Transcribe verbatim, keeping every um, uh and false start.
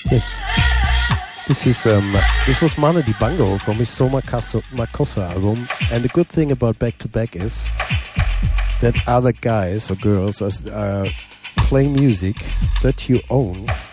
Yes. This is um, this was Manu Dibango from his Soma Caso- Makossa album, and the good thing about Back to Back is that other guys or girls are, are playing music that you own